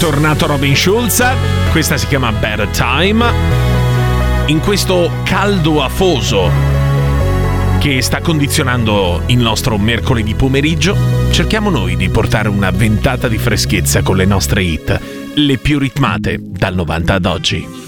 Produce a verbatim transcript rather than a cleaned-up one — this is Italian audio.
tornato Robin Schulz, questa si chiama Better Time. In questo caldo afoso che sta condizionando il nostro mercoledì pomeriggio, cerchiamo noi di portare una ventata di freschezza con le nostre hit, le più ritmate dal novanta ad oggi.